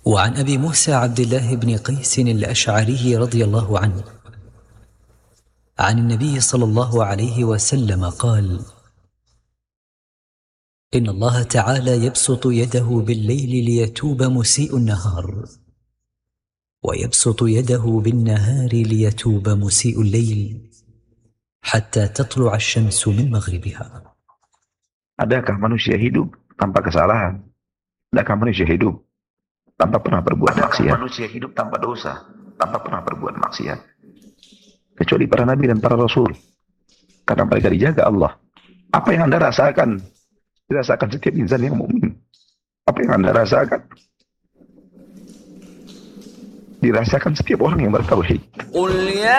وعن أبي موسى عبد الله بن قيس الأشعري رضي الله عنه عن النبي صلى الله عليه وسلم قال: إن الله تعالى يبسط يده بالليل ليتوب مسيء النهار، ويبسط يده بالنهار ليتوب مسيء الليل، حتى تطلع الشمس من مغربها. Adakah manusia hidup tanpa kesalahan? Adakah manusia hidup tanpa pernah berbuat maksiat? Manusia hidup tanpa dosa, tanpa pernah berbuat maksiat? Kecuali para nabi dan para rasul. Karena mereka dijaga Allah. Apa yang Anda rasakan? Dirasakan setiap insan yang mukmin. Apa yang Anda rasakan? Dirasakan setiap orang yang bertauhid.